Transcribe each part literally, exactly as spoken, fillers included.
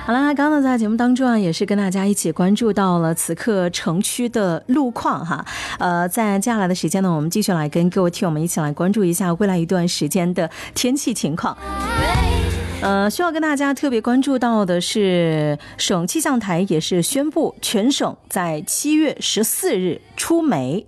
好啦，刚刚呢在节目当中啊，也是跟大家一起关注到了此刻城区的路况哈。呃，在接下来的时间呢，我们继续来跟各位听友们一起来关注一下未来一段时间的天气情况。呃，需要跟大家特别关注到的是，省气象台也是宣布全省在七月十四日出梅。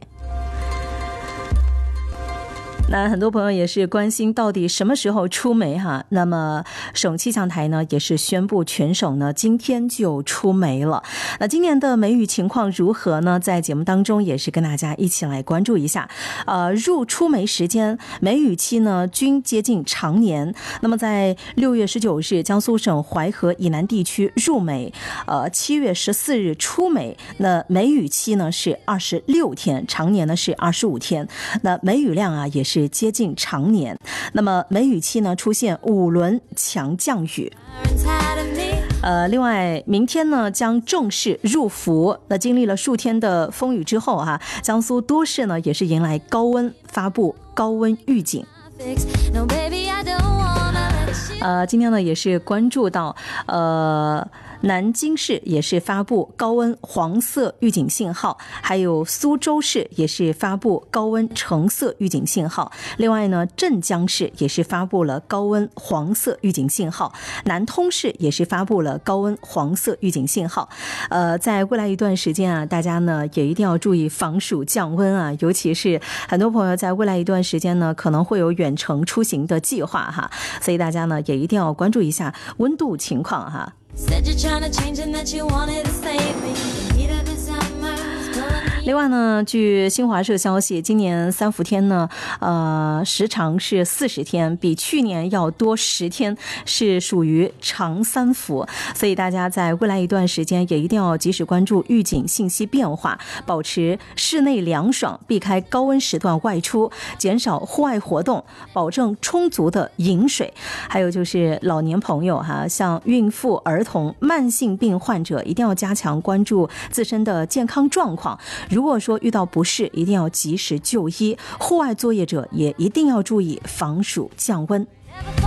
那很多朋友也是关心到底什么时候出梅哈，那么省气象台呢也是宣布全省呢今天就出梅了。那今年的梅雨情况如何呢？在节目当中也是跟大家一起来关注一下。呃，入出梅时间，梅雨期呢均接近长年。那么在六月十九日，江苏省淮河以南地区入梅，呃，七月十四日出梅。那梅雨期呢是二十六天，长年呢是二十五天。那梅雨量啊也是是接近常年。那么梅雨期呢出现五轮强降雨。呃，另外明天呢将正式入伏。那经历了数天的风雨之后哈、啊，江苏多市呢也是迎来高温，发布高温预警。呃，今天呢也是关注到呃。南京市也是发布高温黄色预警信号，还有苏州市也是发布高温橙色预警信号。另外呢，镇江市也是发布了高温黄色预警信号，南通市也是发布了高温黄色预警信号。呃，在未来一段时间啊，大家呢也一定要注意防暑降温啊，尤其是很多朋友在未来一段时间呢可能会有远程出行的计划哈，所以大家呢也一定要关注一下温度情况哈。另外呢，据新华社消息，今年三伏天呢，呃，时长是四十天，比去年要多十天，是属于长三伏。所以大家在未来一段时间也一定要及时关注预警信息变化，保持室内凉爽，避开高温时段外出，减少户外活动，保证充足的饮水。还有就是老年朋友哈，像孕妇、儿童、慢性病患者，一定要加强关注自身的健康状况。如果说遇到不适，一定要及时就医。户外作业者也一定要注意防暑降温。